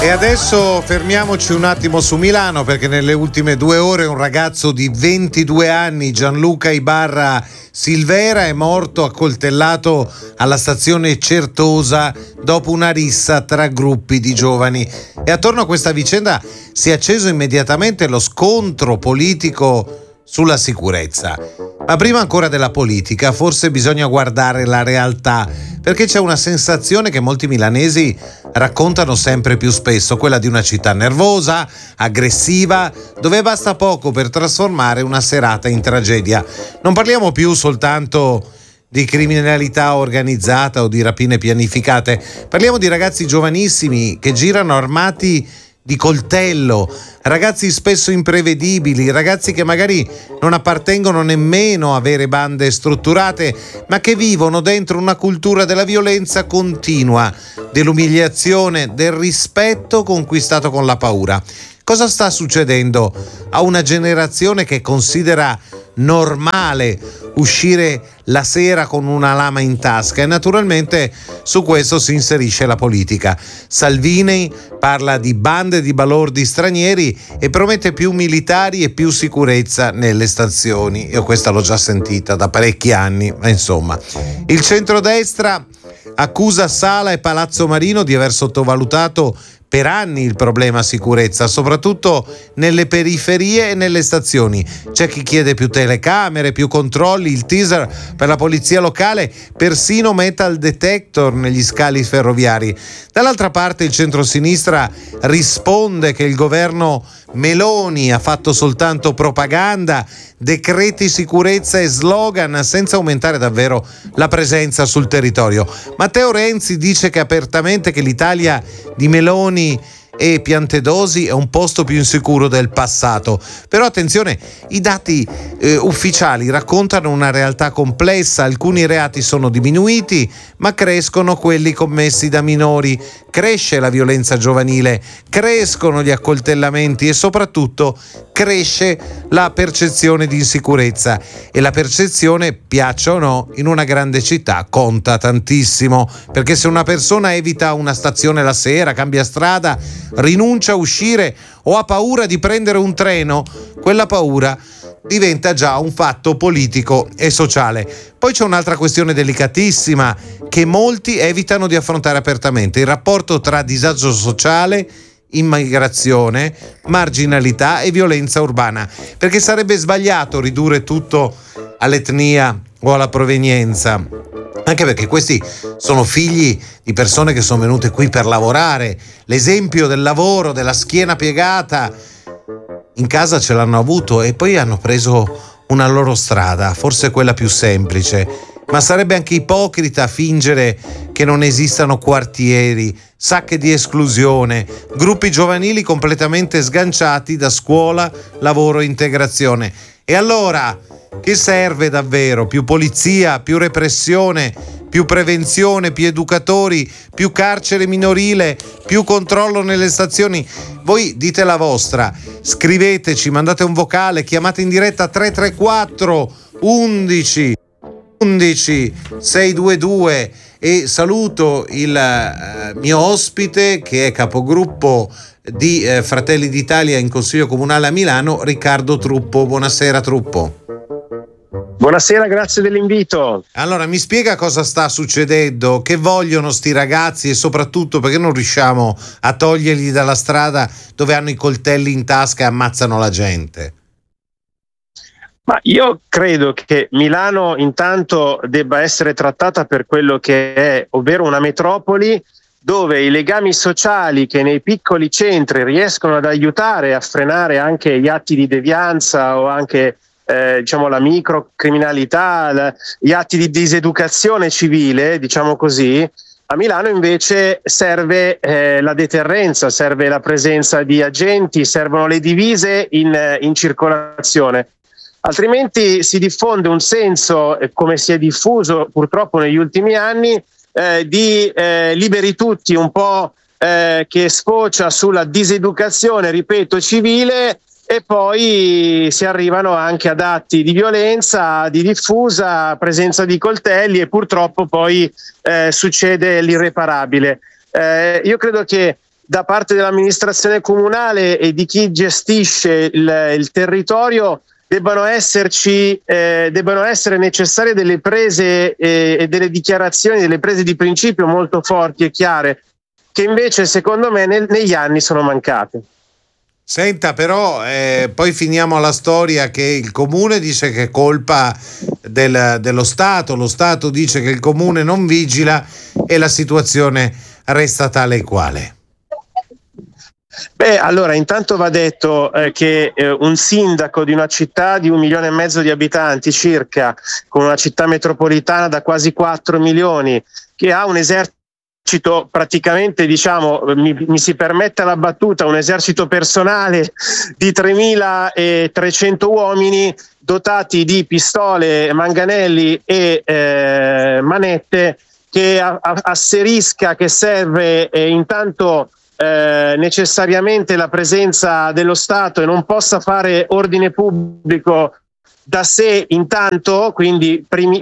E adesso fermiamoci un attimo su Milano, perché nelle ultime 2 ore un ragazzo di 22 anni, Gianluca Ibarra Silvera, è morto accoltellato alla stazione Certosa dopo una rissa tra gruppi di giovani. E attorno a questa vicenda si è acceso immediatamente lo scontro politico sulla sicurezza. Ma prima ancora della politica, forse bisogna guardare la realtà, perché c'è una sensazione che molti milanesi raccontano sempre più spesso, quella di una città nervosa, aggressiva, dove basta poco per trasformare una serata in tragedia. Non parliamo più soltanto di criminalità organizzata o di rapine pianificate, parliamo di ragazzi giovanissimi che girano armati di coltello, ragazzi spesso imprevedibili, ragazzi che magari non appartengono nemmeno a vere bande strutturate, ma che vivono dentro una cultura della violenza continua, dell'umiliazione, del rispetto conquistato con la paura. Cosa sta succedendo a una generazione che considera normale uscire la sera con una lama in tasca? E naturalmente su questo si inserisce la politica. Salvini parla di bande di balordi stranieri e promette più militari e più sicurezza nelle stazioni. Io questa l'ho già sentita da parecchi anni, ma insomma. Il centrodestra accusa Sala e Palazzo Marino di aver sottovalutato per anni il problema sicurezza, soprattutto nelle periferie e nelle stazioni. C'è chi chiede più telecamere, più controlli, il teaser per la polizia locale, persino metal detector negli scali ferroviari. Dall'altra parte il centrosinistra risponde che il governo Meloni ha fatto soltanto propaganda, decreti sicurezza e slogan senza aumentare davvero la presenza sul territorio. Matteo Renzi dice che apertamente che l'Italia di Meloni e Piantedosi è un posto più insicuro del passato. Però attenzione, i dati ufficiali raccontano una realtà complessa. Alcuni reati sono diminuiti, ma crescono quelli commessi da minori, cresce la violenza giovanile, crescono gli accoltellamenti e soprattutto cresce la percezione di insicurezza. E la percezione, piaccia o no, in una grande città conta tantissimo, perché se una persona evita una stazione la sera, cambia strada, rinuncia a uscire o ha paura di prendere un treno, quella paura diventa già un fatto politico e sociale. Poi c'è un'altra questione delicatissima che molti evitano di affrontare apertamente: il rapporto tra disagio sociale, immigrazione, marginalità e violenza urbana, perché sarebbe sbagliato ridurre tutto all'etnia o alla provenienza, anche perché questi sono figli di persone che sono venute qui per lavorare. L'esempio del lavoro, della schiena piegata, in casa ce l'hanno avuto e poi hanno preso una loro strada, forse quella più semplice. Ma sarebbe anche ipocrita fingere che non esistano quartieri, sacche di esclusione, gruppi giovanili completamente sganciati da scuola, lavoro e integrazione. E allora, che serve davvero? Più polizia, più repressione, più prevenzione, più educatori, più carcere minorile, più controllo nelle stazioni? Voi dite la vostra, scriveteci, mandate un vocale, chiamate in diretta 334 11 622 e saluto il mio ospite che è capogruppo di Fratelli d'Italia in Consiglio Comunale a Milano, Riccardo Truppo. Buonasera Truppo. Buonasera, grazie dell'invito. Allora, mi spiega cosa sta succedendo, che vogliono sti ragazzi e soprattutto perché non riusciamo a toglierli dalla strada dove hanno i coltelli in tasca e ammazzano la gente? Ma io credo che Milano intanto debba essere trattata per quello che è, ovvero una metropoli dove i legami sociali che nei piccoli centri riescono ad aiutare a frenare anche gli atti di devianza o anche la microcriminalità, gli atti di diseducazione civile, diciamo così. A Milano invece serve la deterrenza, serve la presenza di agenti, servono le divise in circolazione. Altrimenti si diffonde un senso, come si è diffuso purtroppo negli ultimi anni, di liberi tutti, un po' che sfocia sulla diseducazione, ripeto, civile, e poi si arrivano anche ad atti di violenza, di diffusa presenza di coltelli e purtroppo poi succede l'irreparabile. Io credo che da parte dell'amministrazione comunale e di chi gestisce il territorio debbano essere necessarie delle prese e delle dichiarazioni, delle prese di principio molto forti e chiare, che invece secondo me negli anni sono mancate. Senta, però poi finiamo la storia che il comune dice che è colpa dello Stato, lo Stato dice che il comune non vigila e la situazione resta tale e quale. Beh, allora intanto va detto che un sindaco di una città di 1,5 milioni di abitanti circa, con una città metropolitana da quasi 4 milioni, che ha un esercito praticamente, diciamo, mi si permetta la battuta, un esercito personale di 3.300 uomini dotati di pistole, manganelli e manette, che asserisca che serve intanto necessariamente la presenza dello Stato e non possa fare ordine pubblico da sé intanto, quindi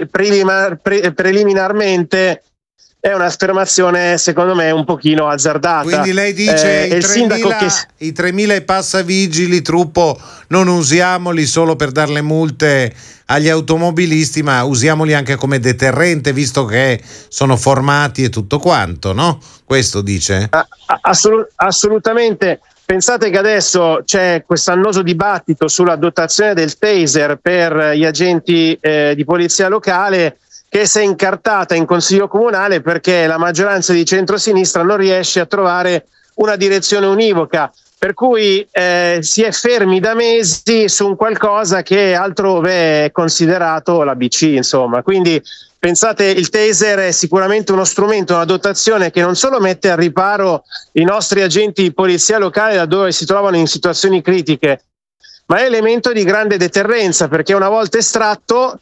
preliminarmente, è un'affermazione secondo me un pochino azzardata. Quindi lei dice i 3.000 e passa vigili, Truppo, non usiamoli solo per dare le multe agli automobilisti, ma usiamoli anche come deterrente, visto che sono formati e tutto quanto, no? Questo dice? Assolutamente. Pensate che adesso c'è questo annoso dibattito sulla dotazione del taser per gli agenti di polizia locale, che si è incartata in Consiglio Comunale perché la maggioranza di centrosinistra non riesce a trovare una direzione univoca, per cui si è fermi da mesi su un qualcosa che altrove è considerato l'ABC, insomma. Quindi pensate, il taser è sicuramente uno strumento, una dotazione che non solo mette al riparo i nostri agenti di polizia locale laddove si trovano in situazioni critiche, ma è elemento di grande deterrenza, perché una volta estratto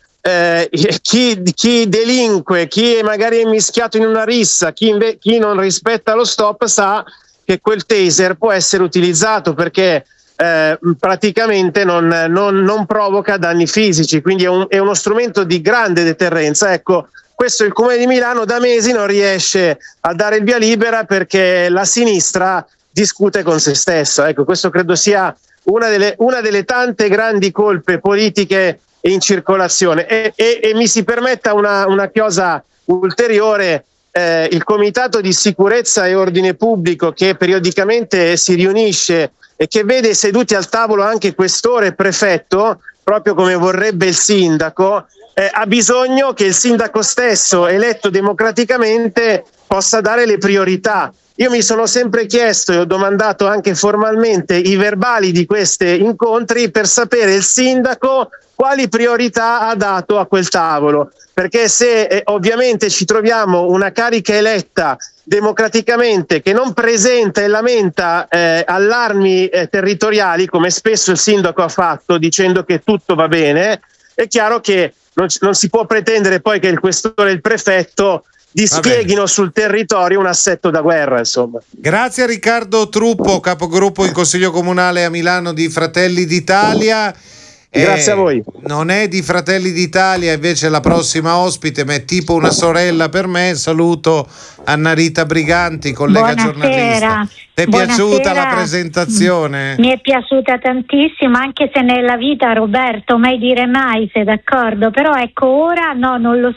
chi delinque, chi magari è mischiato in una rissa, chi non rispetta lo stop sa che quel taser può essere utilizzato perché praticamente non provoca danni fisici, quindi è uno strumento di grande deterrenza. Ecco, questo il Comune di Milano da mesi non riesce a dare il via libera perché la sinistra discute con se stessa. Ecco, questo credo sia una delle tante grandi colpe politiche in circolazione. E mi si permetta una chiosa ulteriore. Il Comitato di Sicurezza e Ordine Pubblico, che periodicamente si riunisce e che vede seduti al tavolo anche questore e prefetto, proprio come vorrebbe il sindaco, ha bisogno che il sindaco stesso, eletto democraticamente, possa dare le priorità. Io mi sono sempre chiesto e ho domandato anche formalmente i verbali di questi incontri per sapere il sindaco quali priorità ha dato a quel tavolo, perché se ovviamente ci troviamo una carica eletta democraticamente che non presenta e lamenta allarmi territoriali, come spesso il sindaco ha fatto dicendo che tutto va bene, è chiaro che non si può pretendere poi che il questore e il prefetto dispieghino sul territorio un assetto da guerra, insomma. Grazie a Riccardo Truppo, capogruppo in Consiglio Comunale a Milano di Fratelli d'Italia. Grazie a voi. Non è di Fratelli d'Italia invece la prossima ospite, ma è tipo una sorella per me. Saluto Anna Rita Briganti, collega giornalista. Ti è piaciuta la presentazione? Mi è piaciuta tantissimo, anche se nella vita, Roberto, mai dire mai, sei d'accordo? Però ecco, ora no, non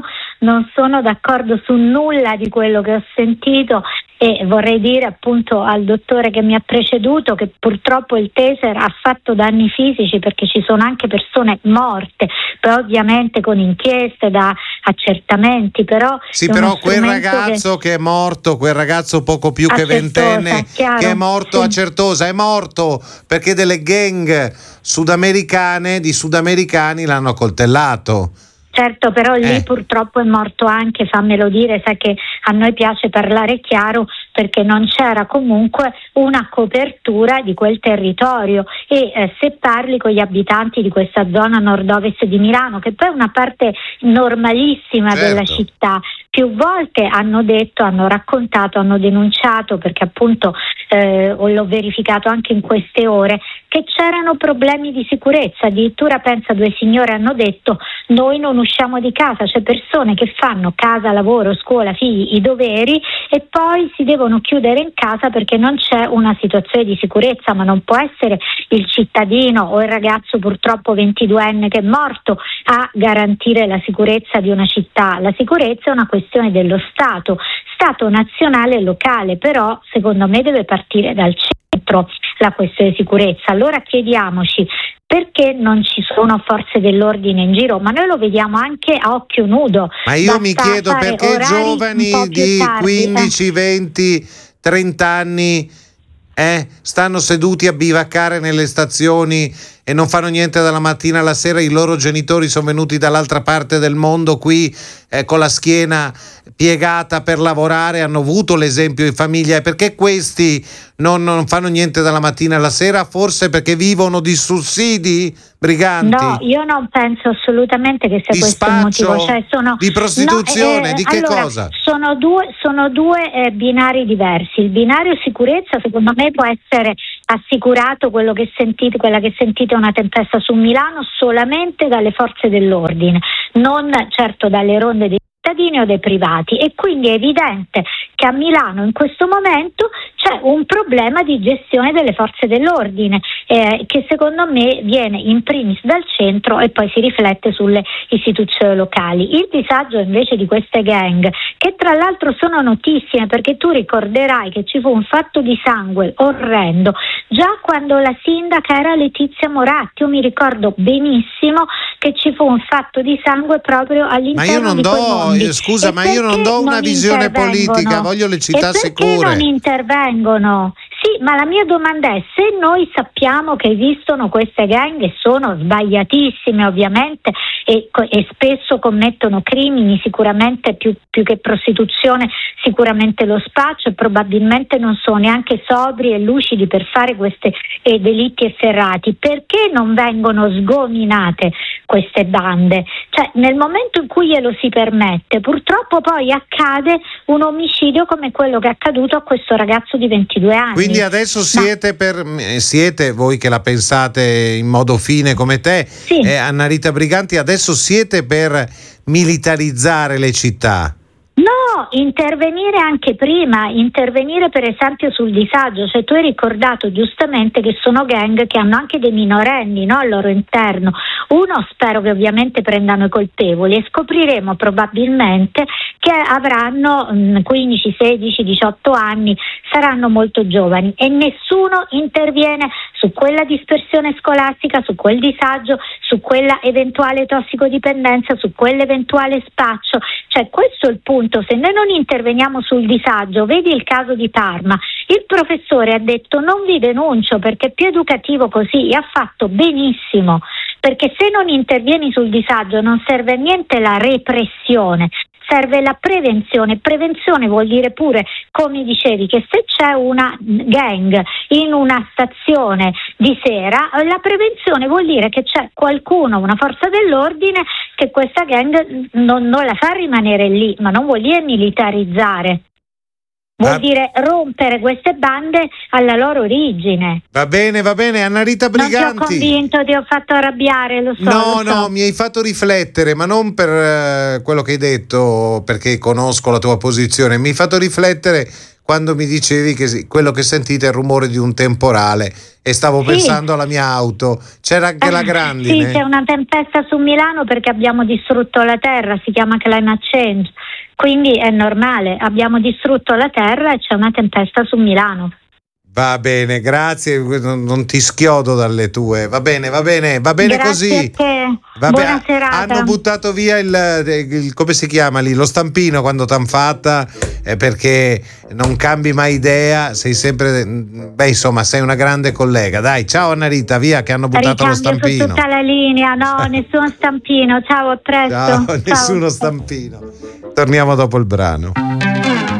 sono d'accordo su nulla di quello che ho sentito. E vorrei dire appunto al dottore che mi ha preceduto che purtroppo il taser ha fatto danni fisici, perché ci sono anche persone morte, poi ovviamente con inchieste da accertamenti, però sì, però quel ragazzo che è morto, quel ragazzo poco più che ventenne che è morto a Certosa, è morto perché delle gang di sudamericani l'hanno accoltellato. Certo, però lì purtroppo è morto anche, fammelo dire, sai che a noi piace parlare chiaro, perché non c'era comunque una copertura di quel territorio e se parli con gli abitanti di questa zona nord-ovest di Milano, che poi è una parte normalissima della città, più volte hanno detto, hanno raccontato, hanno denunciato, perché appunto l'ho verificato anche in queste ore, che c'erano problemi di sicurezza. Addirittura pensa, 2 signore hanno detto: noi non usciamo di casa, c'è persone che fanno casa, lavoro, scuola, figli, i doveri e poi si devono chiudere in casa perché non c'è una situazione di sicurezza. Ma non può essere il cittadino o il ragazzo, purtroppo 22enne, che è morto a garantire la sicurezza di una città. La sicurezza è una questione dello Stato nazionale e locale, però secondo me deve partire dal centro la questione di sicurezza. Allora chiediamoci perché non ci sono forze dell'ordine in giro, ma noi lo vediamo anche a occhio nudo. Ma io mi chiedo perché giovani di 15, 20, 30 anni stanno seduti a bivaccare nelle stazioni e non fanno niente dalla mattina alla sera. I loro genitori sono venuti dall'altra parte del mondo qui con la schiena piegata per lavorare, hanno avuto l'esempio in famiglia. E perché questi non fanno niente dalla mattina alla sera? Forse perché vivono di sussidi, briganti? No, io non penso assolutamente che sia di questo spaccio, il motivo. di prostituzione, di che allora, cosa? Sono due binari diversi. Il binario sicurezza secondo me può essere assicurato, quella che sentite è una tempesta su Milano, solamente dalle forze dell'ordine, non certo dalle ronde dei cittadini o dei privati. E quindi è evidente che a Milano in questo momento c'è un problema di gestione delle forze dell'ordine che secondo me viene in primis dal centro e poi si riflette sulle istituzioni locali. Il disagio invece di queste gang, che tra l'altro sono notissime, perché tu ricorderai che ci fu un fatto di sangue orrendo già quando la sindaca era Letizia Moratti. Io mi ricordo benissimo che ci fu un fatto di sangue proprio all'interno di quei mondi. Scusa, ma io non do una visione politica, voglio le città sicure. Perché non intervengono? Sì, ma la mia domanda è: se noi sappiamo che esistono queste gang e sono sbagliatissime ovviamente e spesso commettono crimini, sicuramente più che prostituzione, sicuramente lo spaccio, e probabilmente non sono neanche sobri e lucidi per fare questi delitti efferrati, perché non vengono sgominate queste bande? Cioè, nel momento in cui glielo si permette, purtroppo poi accade un omicidio come quello che è accaduto a questo ragazzo di 22 anni. Quindi adesso siete voi che la pensate in modo fine come te, sì. Anna Rita Briganti, adesso siete per militarizzare le città? No, intervenire anche prima, intervenire per esempio sul disagio. Cioè, tu hai ricordato giustamente che sono gang che hanno anche dei minorenni, no, al loro interno. Uno, spero che ovviamente prendano i colpevoli, e scopriremo probabilmente che avranno 15, 16, 18 anni, saranno molto giovani, e nessuno interviene su quella dispersione scolastica, su quel disagio, su quella eventuale tossicodipendenza, su quell'eventuale spaccio. Cioè, questo è il punto. Se noi non interveniamo sul disagio, vedi il caso di Parma, il professore ha detto: non vi denuncio perché è più educativo così, e ha fatto benissimo, perché se non intervieni sul disagio non serve a niente la repressione, serve la prevenzione. Prevenzione vuol dire pure, come dicevi, che se c'è una gang in una stazione di sera, la prevenzione vuol dire che c'è qualcuno, una forza dell'ordine, che questa gang non la fa rimanere lì, ma non vuol dire militarizzare. Vuol dire rompere queste bande alla loro origine. Va bene, Anna Rita Briganti. Non ti ho convinto, ti ho fatto arrabbiare, lo so. No, mi hai fatto riflettere, ma non per quello che hai detto, perché conosco la tua posizione. Mi hai fatto riflettere quando mi dicevi che quello che sentite è il rumore di un temporale, e stavo pensando alla mia auto. C'era anche la grandine. Sì, c'è una tempesta su Milano perché abbiamo distrutto la terra, si chiama climate change. Quindi è normale, abbiamo distrutto la terra e c'è una tempesta su Milano. Va bene, grazie, non ti schiodo dalle tue. Va bene grazie così. A te. Buona serata. Hanno buttato via il come si chiama lì, lo stampino quando t'han fatta, perché non cambi mai idea, sei sempre, insomma, sei una grande collega. Dai, ciao Anna Rita, via che hanno buttato lo stampino. Su tutta la linea, no, nessuno stampino. Ciao, a presto. Ciao, nessuno stampino. Torniamo dopo il brano.